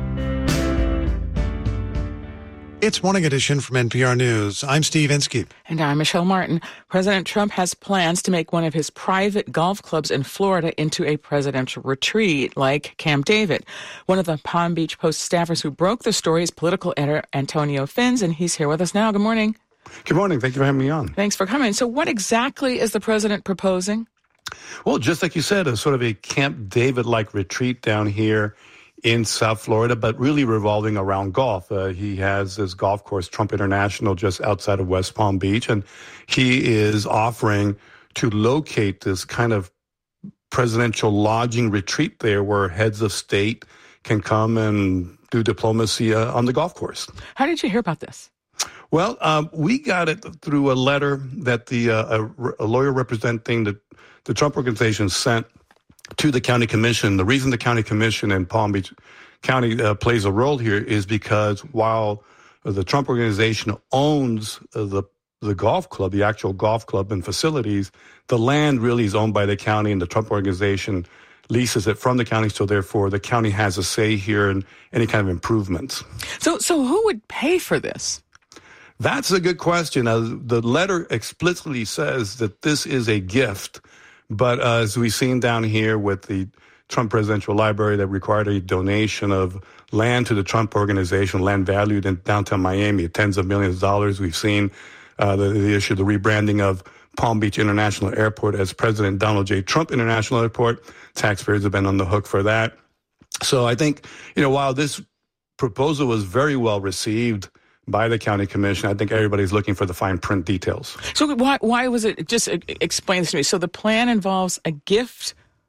It's Morning Edition from N P R News. I'm Steve Inskeep. And I'm Michelle Martin. President Trump has plans to make one of his private golf clubs in Florida into a presidential retreat like Camp David. One of the Palm Beach Post staffers who broke the story is political editor Antonio Fins, and he's here with us now. Good morning. Good morning. Thank you for having me on. Thanks for coming. So what exactly is the president proposing? Well, just like you said, a sort of a Camp David-like retreat down here in South Florida, but really revolving around golf. Uh, he has this golf course, Trump International, just outside of West Palm Beach, and he is offering to locate this kind of presidential lodging retreat there where heads of state can come and do diplomacy uh, on the golf course. How did you hear about this? Well, um, we got it through a letter that the uh, a, a lawyer representing the, the Trump organization sent to the county commission. The reason the county commission in Palm Beach County uh, plays a role here is because while the Trump organization owns uh, the the golf club, the actual golf club and facilities, the land really is owned by the county, and the Trump organization leases it from the county. So therefore, the county has a say here in any kind of improvements. So, so who would pay for this? That's a good question. Uh, the letter explicitly says that this is a gift. But uh, as we've seen down here with the Trump Presidential Library that required a donation of land to the Trump organization, land valued in downtown Miami at tens of millions of dollars. We've seen uh, the, the issue, the rebranding of Palm Beach International Airport as President Donald J. Trump International Airport. Taxpayers have been on the hook for that. So I think, you know, while this proposal was very well received by the county commission, I think everybody's looking for the fine print details. So why why was it, just explain this to me. So the plan involves a gift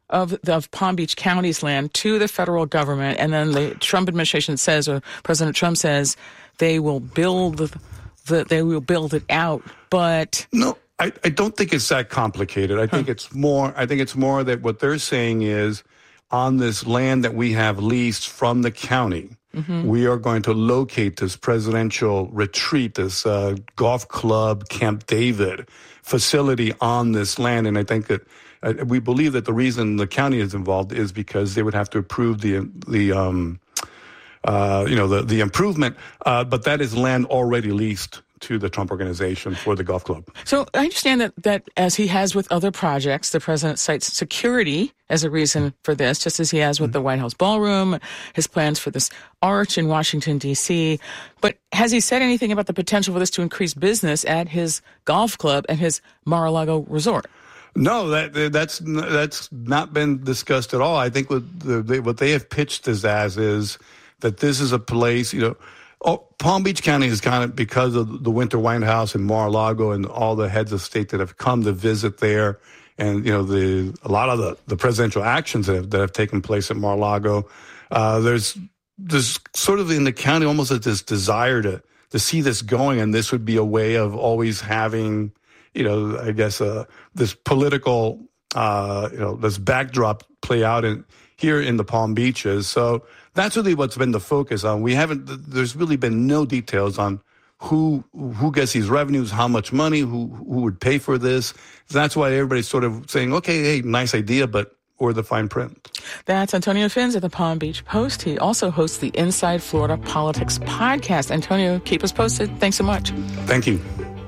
of, of Palm Beach County's land to the federal government, and then the Trump administration says, or President Trump says, they will build the, they will build it out. But no, I, I don't think it's that complicated. I think huh. it's more. I think it's more that what they're saying is, on this land that we have leased from the county, mm-hmm. we are going to locate this presidential retreat, this uh, golf club, Camp David facility on this land. And I think that uh, we believe that the reason the county is involved is because they would have to approve the the um, uh, you know the the improvement. Uh, but that is land already leased to the Trump Organization for the golf club. So I understand that, that as he has with other projects, the president cites security as a reason for this, just as he has with mm-hmm. the White House ballroom, his plans for this arch in Washington, D C. But has he said anything about the potential for this to increase business at his golf club and his Mar-a-Lago resort? No, that that's that's not been discussed at all. I think what the, they, what they have pitched this as is that this is a place, you know, Oh, Palm Beach County is kind of, because of the Winter White House and Mar-a-Lago and all the heads of state that have come to visit there, and you know the a lot of the, the presidential actions that have, that have taken place at Mar-a-Lago. Uh, there's there's sort of in the county almost this desire to to see this going, and this would be a way of always having, you know, I guess uh, this political uh, you know this backdrop play out in here in the Palm Beaches. So that's really what's been the focus on. We haven't, there's really been no details on who who gets these revenues, how much money, who who would pay for this. So that's why everybody's sort of saying, okay, hey, nice idea, but or the fine print. That's Antonio Fins at the Palm Beach Post. He also hosts the Inside Florida Politics podcast. Antonio, keep us posted. Thanks so much. Thank you.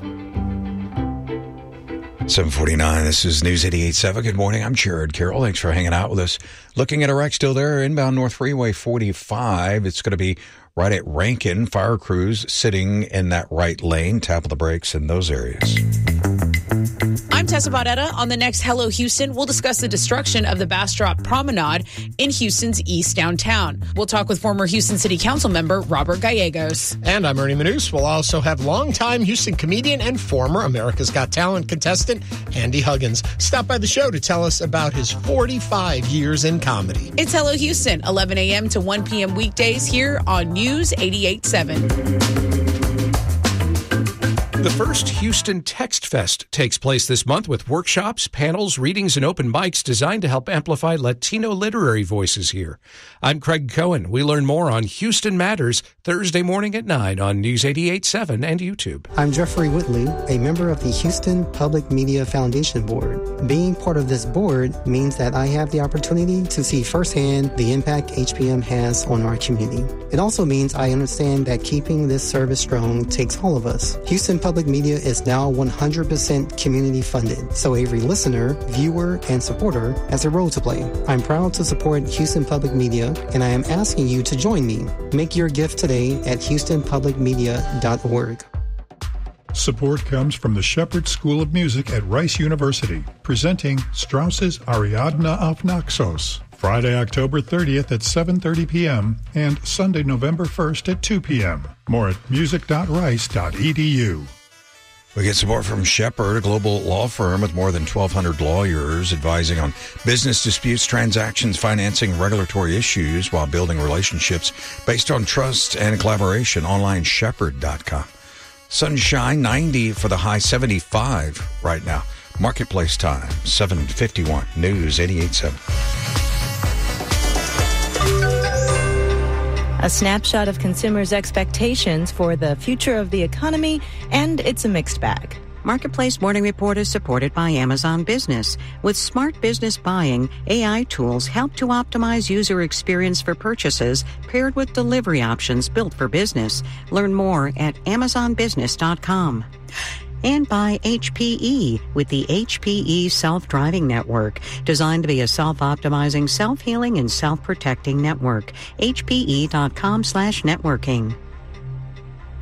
seven forty-nine, this is News eighty-eight point seven. Good morning, I'm Jared Carroll. Thanks for hanging out with us. Looking at a wreck still there, inbound North Freeway forty-five. It's going to be right at Rankin. Fire crews sitting in that right lane. Tap of the brakes in those areas. I'm Tessa Baudetta. On the next Hello Houston, we'll discuss the destruction of the Bastrop Promenade in Houston's East Downtown. We'll talk with former Houston City Council member Robert Gallegos. And I'm Ernie Manous. We'll also have longtime Houston comedian and former America's Got Talent contestant Andy Huggins stop by the show to tell us about his forty-five years in comedy. It's Hello Houston, eleven a.m. to one p.m. weekdays here on News eighty-eight point seven. The first Houston Text Fest takes place this month with workshops, panels, readings, and open mics designed to help amplify Latino literary voices here. I'm Craig Cohen. We learn more on Houston Matters Thursday morning at nine on News eighty-eight point seven and YouTube. I'm Jeffrey Whitley, a member of the Houston Public Media Foundation Board. Being part of this board means that I have the opportunity to see firsthand the impact H P M has on our community. It also means I understand that keeping this service strong takes all of us. Houston Public Public Media is now one hundred percent community funded, so every listener, viewer, and supporter has a role to play. I'm proud to support Houston Public Media, and I am asking you to join me. Make your gift today at houston public media dot org. Support comes from the Shepherd School of Music at Rice University, presenting Strauss's Ariadne auf Naxos, Friday, October thirtieth at seven thirty p.m. and Sunday, November first at two p.m. More at music dot rice dot e d u. We get support from Shepherd, a global law firm with more than twelve hundred lawyers advising on business disputes, transactions, financing, regulatory issues while building relationships based on trust and collaboration. Online, shepherd dot com. Sunshine, ninety for the high, seventy-five right now. Marketplace time, seven fifty-one. News eighty-eight point seven. A snapshot of consumers' expectations for the future of the economy, and it's a mixed bag. Marketplace Morning Report is supported by Amazon Business. With smart business buying, A I tools help to optimize user experience for purchases paired with delivery options built for business. Learn more at amazon business dot com. And by H P E with the H P E Self-Driving Network, designed to be a self-optimizing, self-healing, and self-protecting network. H P E dot com slash networking.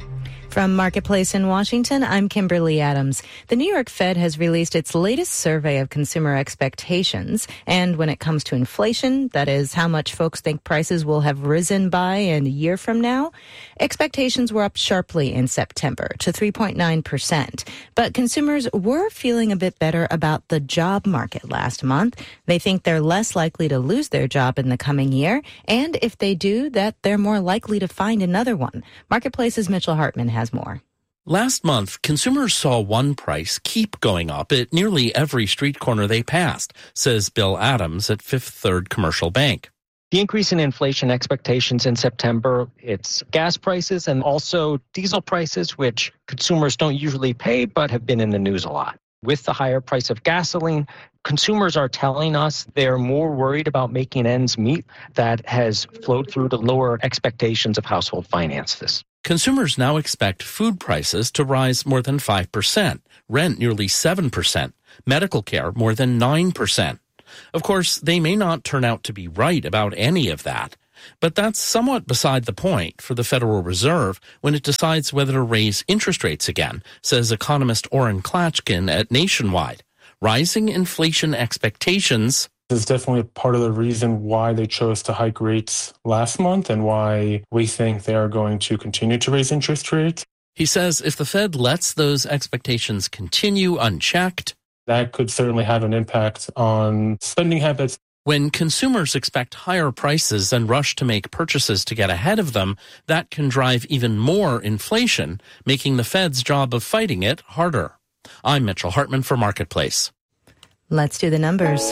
From Marketplace in Washington, I'm Kimberly Adams. The New York Fed has released its latest survey of consumer expectations. And when it comes to inflation, that is how much folks think prices will have risen by in a year from now, expectations were up sharply in September to three point nine percent. But consumers were feeling a bit better about the job market last month. They think they're less likely to lose their job in the coming year. And if they do, that they're more likely to find another one. Marketplace's Mitchell Hartman has more. Last month, consumers saw one price keep going up at nearly every street corner they passed, says Bill Adams at Fifth Third Commercial Bank. The increase in inflation expectations in September, it's gas prices and also diesel prices, which consumers don't usually pay but have been in the news a lot. With the higher price of gasoline, consumers are telling us they're more worried about making ends meet. That has flowed through to lower expectations of household finances. Consumers now expect food prices to rise more than five percent, rent nearly seven percent, medical care more than nine percent. Of course, they may not turn out to be right about any of that, but that's somewhat beside the point for the Federal Reserve when it decides whether to raise interest rates again, says economist Orrin Klatchkin at Nationwide. Rising inflation expectations is definitely part of the reason why they chose to hike rates last month and why we think they are going to continue to raise interest rates. He says if the Fed lets those expectations continue unchecked, that could certainly have an impact on spending habits. When consumers expect higher prices and rush to make purchases to get ahead of them, that can drive even more inflation, making the Fed's job of fighting it harder. I'm Mitchell Hartman for Marketplace. Let's do the numbers.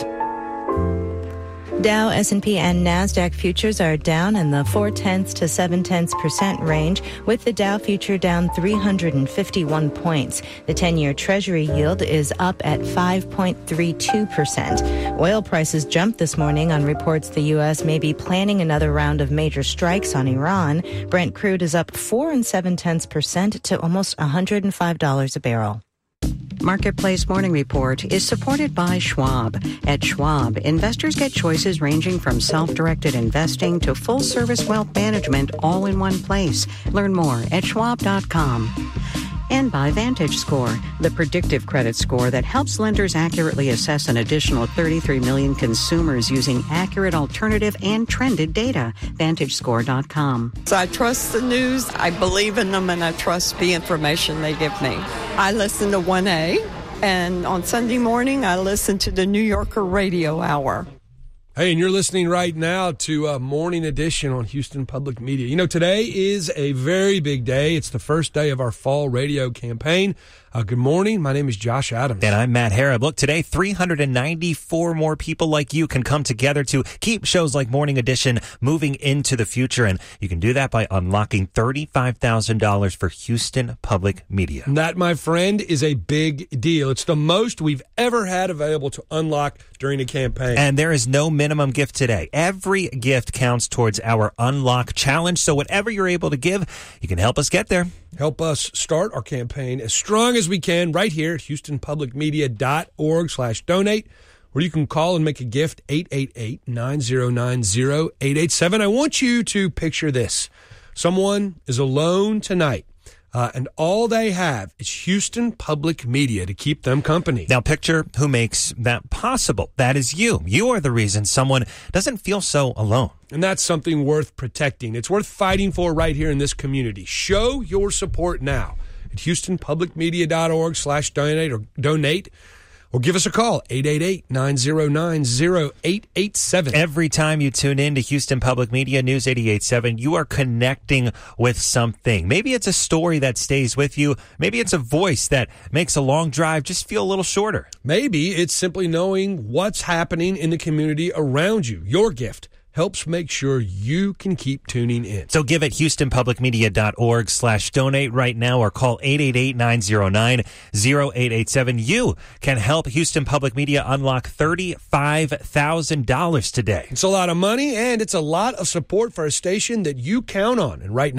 Dow, S and P, and NASDAQ futures are down in the four-tenths to seven-tenths percent range, with the Dow future down three hundred fifty-one points. The ten-year Treasury yield is up at five point three two percent. Oil prices jumped this morning on reports the U S may be planning another round of major strikes on Iran. Brent crude is up four and seven-tenths percent to almost one hundred five dollars a barrel. Marketplace Morning Report is supported by Schwab. At Schwab, investors get choices ranging from self-directed investing to full-service wealth management all in one place. Learn more at schwab dot com. And by VantageScore, the predictive credit score that helps lenders accurately assess an additional thirty-three million consumers using accurate alternative and trended data. Vantage Score dot com. So I trust the news, I believe in them, and I trust the information they give me. I listen to one A, and on Sunday morning, I listen to the New Yorker Radio Hour. Hey, and you're listening right now to a morning edition on Houston Public Media. You know, today is a very big day. It's the first day of our fall radio campaign. Uh, good morning. My name is Josh Adams. And I'm Matt Harrod. Look, today, three hundred ninety-four more people like you can come together to keep shows like Morning Edition moving into the future. And you can do that by unlocking thirty-five thousand dollars for Houston Public Media. And that, my friend, is a big deal. It's the most we've ever had available to unlock during a campaign. And there is no minimum gift today. Every gift counts towards our Unlock Challenge. So whatever you're able to give, you can help us get there. Help us start our campaign as strong as we can right here at houston public media dot org slash donate, where you can call and make a gift, eight eight eight, nine zero nine, zero eight eight seven. I want you to picture this. Someone is alone tonight. Uh, and all they have is Houston Public Media to keep them company. Now picture who makes that possible. That is you. You are the reason someone doesn't feel so alone. And that's something worth protecting. It's worth fighting for right here in this community. Show your support now at houston public media dot org slash donate or donate. Or give us a call, eight eight eight, nine zero nine, zero eight eight seven. Every time you tune in to Houston Public Media News eighty-eight point seven, you are connecting with something. Maybe it's a story that stays with you. Maybe it's a voice that makes a long drive just feel a little shorter. Maybe it's simply knowing what's happening in the community around you. Your gift helps make sure you can keep tuning in. So give at houston public media dot org slash donate right now or call eight eight eight, nine zero nine, zero eight eight seven. You can help Houston Public Media unlock thirty-five thousand dollars today. It's a lot of money, and it's a lot of support for a station that you count on. And right now,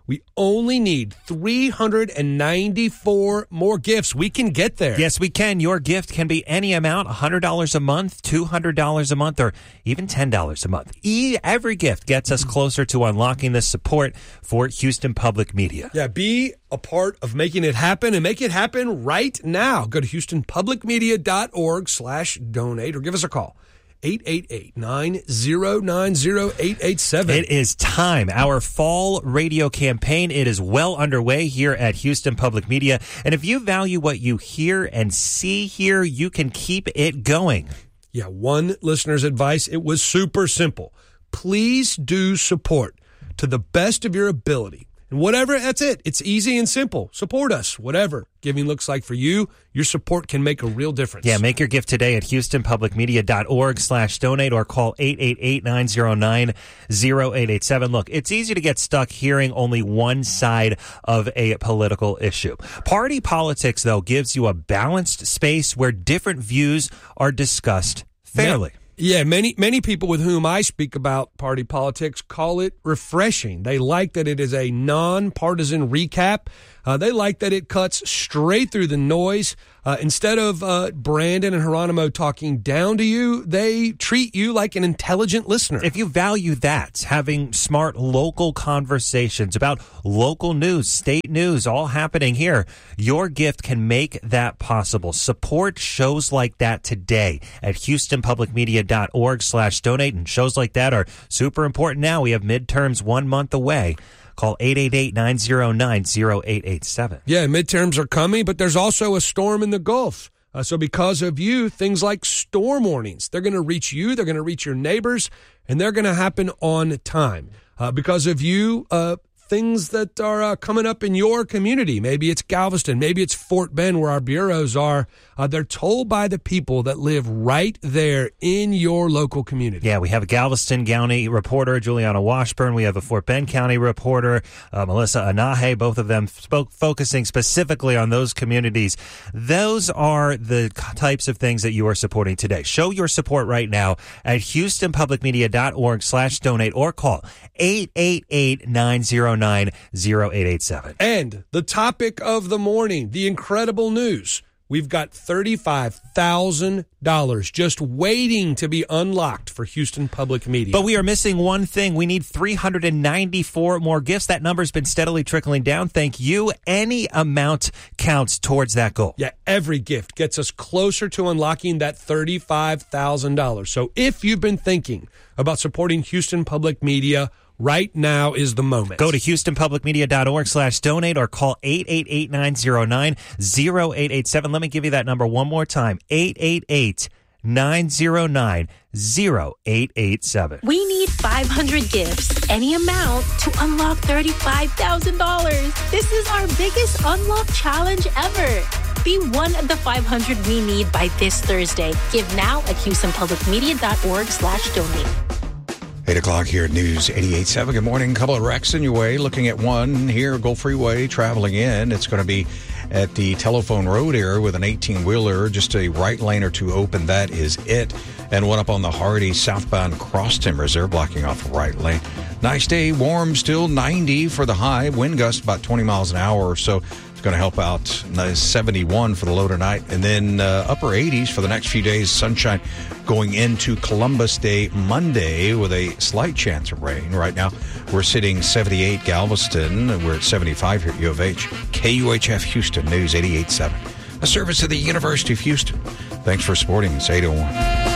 We only need three hundred ninety-four more gifts. We can get there. Yes, we can. Your gift can be any amount, one hundred dollars a month, two hundred dollars a month, or even ten dollars a month. E- every gift gets us closer to unlocking this support for Houston Public Media. Yeah, be a part of making it happen, and make it happen right now. Go to houstonpublicmedia.org slash donate or give us a call. eight eight eight, nine zero nine zero, eight eight seven. It is time. Our fall radio campaign, it is well underway here at Houston Public Media. And if you value what you hear and see here, you can keep it going. Yeah, one listener's advice, it was super simple. Please do support to the best of your ability. And whatever, that's it. It's easy and simple. Support us, whatever giving looks like for you. Your support can make a real difference. Yeah, make your gift today at houstonpublicmedia.org slash donate or call eight eight eight, nine zero nine, zero eight eight seven. Look, it's easy to get stuck hearing only one side of a political issue. Party politics, though, gives you a balanced space where different views are discussed fairly. Yeah. Yeah, many many people with whom I speak about party politics call it refreshing. They like that it is a nonpartisan recap. Uh, they like that it cuts straight through the noise. Uh, instead of uh, Brandon and Geronimo talking down to you, they treat you like an intelligent listener. If you value that, having smart local conversations about local news, state news, all happening here, your gift can make that possible. Support shows like that today at houstonpublicmedia.org slash donate. And shows like that are super important now. We have midterms one month away. Call eight eight eight, nine zero nine, zero eight eight seven. Yeah, midterms are coming, but there's also a storm in the Gulf. Uh, so because of you, things like storm warnings, they're going to reach you, they're going to reach your neighbors, and they're going to happen on time. Uh, because of you, uh, things that are uh, coming up in your community, maybe it's Galveston, maybe it's Fort Bend where our bureaus are, uh, they're told by the people that live right there in your local community. Yeah, we have a Galveston County reporter, Juliana Washburn. We have a Fort Bend County reporter, uh, Melissa Anahe, both of them spoke, focusing specifically on those communities. Those are the types of things that you are supporting today. Show your support right now at houstonpublicmedia.org slash donate or call eight eight eight, nine zero nine, zero eight eight seven. And the topic of the morning, the incredible news. We've got thirty-five thousand dollars just waiting to be unlocked for Houston Public Media. But we are missing one thing. We need three hundred ninety-four more gifts. That number's been steadily trickling down. Thank you. Any amount counts towards that goal. Yeah, every gift gets us closer to unlocking that thirty-five thousand dollars. So if you've been thinking about supporting Houston Public Media, right now is the moment. Go to houstonpublicmedia.org slash donate or call eight eight eight, nine zero nine, zero eight eight seven. Let me give you that number one more time. eight eight eight, nine zero nine, zero eight eight seven. We need five hundred gifts, any amount, to unlock thirty-five thousand dollars. This is our biggest unlock challenge ever. Be one of the five hundred we need by this Thursday. Give now at houstonpublicmedia.org slash donate. eight o'clock here at News eighty-eight point seven. Good morning. A couple of wrecks in your way. Looking at one here, Gulf Freeway, traveling in. It's going to be at the Telephone Road area with an eighteen-wheeler. Just a right lane or two open. That is it. And one up on the Hardy southbound Cross Timbers. They're blocking off the right lane. Nice day. Warm still. ninety for the high. Wind gust about twenty miles an hour or so. Going to help out. seventy-one for the low tonight, and then uh, upper eighties for the next few days. Sunshine going into Columbus Day Monday with a slight chance of rain. Right now we're sitting seventy-eight Galveston. We're at seventy-five here at U of H. K U H F Houston News eighty-eight point seven, a service of the University of Houston. Thanks for supporting us. eight oh one.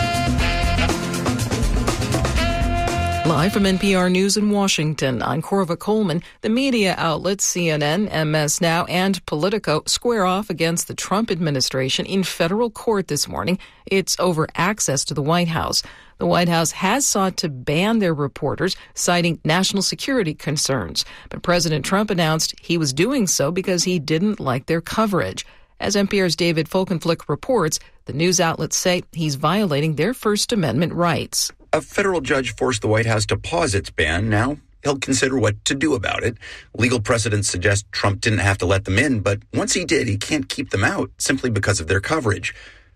Live from N P R News in Washington, I'm Corva Coleman. The media outlets C N N, M S Now, and Politico square off against the Trump administration in federal court this morning. It's over access to the White House. The White House has sought to ban their reporters, citing national security concerns. But President Trump announced he was doing so because he didn't like their coverage. As N P R's David Folkenflik reports, the news outlets say he's violating their First Amendment rights. A federal judge forced the White House to pause its ban. Now he'll consider what to do about it. Legal precedents suggest Trump didn't have to let them in, but once he did, he can't keep them out simply because of their coverage.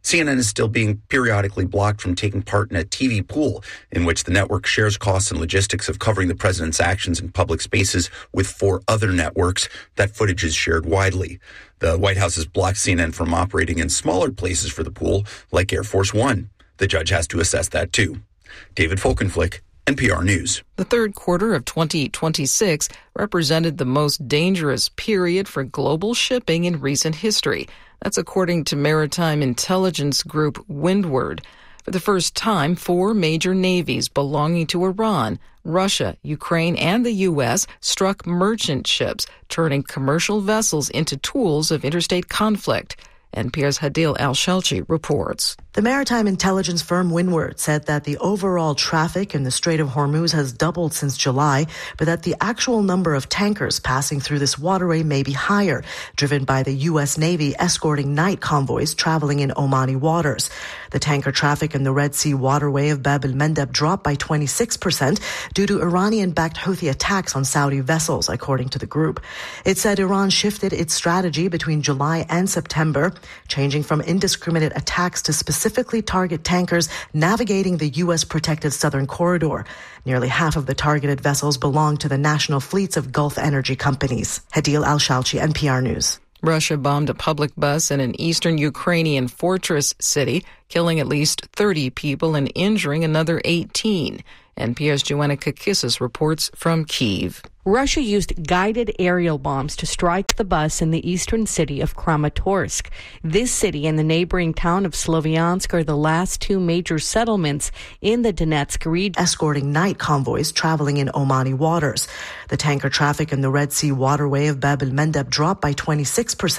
C N N is still being periodically blocked from taking part in a T V pool in which the network shares costs and logistics of covering the president's actions in public spaces with four other networks. That footage is shared widely. The White House has blocked C N N from operating in smaller places for the pool, like Air Force One. The judge has to assess that too. David Folkenflik, N P R News. The third quarter of twenty twenty-six represented the most dangerous period for global shipping in recent history. That's according to maritime intelligence group Windward. For the first time, four major navies belonging to Iran, Russia, Ukraine, and the U S struck merchant ships, turning commercial vessels into tools of interstate conflict. N P R's Hadil Al-Shalchi reports. The maritime intelligence firm Windward said that the overall traffic in the Strait of Hormuz has doubled since July, but that the actual number of tankers passing through this waterway may be higher, driven by the U S Navy escorting night convoys traveling in Omani waters. The tanker traffic in the Red Sea waterway of Bab el-Mandeb dropped by twenty-six percent due to Iranian-backed Houthi attacks on Saudi vessels, according to the group. It said Iran shifted its strategy between July and September, changing from indiscriminate attacks to specifically target tankers navigating the U S protected southern corridor. Nearly half of the targeted vessels belong to the national fleets of Gulf energy companies. Hadil Al-Shalchi, N P R News. Russia bombed a public bus in an eastern Ukrainian fortress city, killing at least thirty people and injuring another eighteen. N P R's Joanna Kakissis reports from Kyiv. Russia used guided aerial bombs to strike the bus in the eastern city of Kramatorsk. This city and the neighboring town of Sloviansk are the last two major settlements in the Donetsk region. Escorting night convoys traveling in Omani waters. The tanker traffic in the Red Sea waterway of Bab el-Mandeb dropped by twenty-six percent.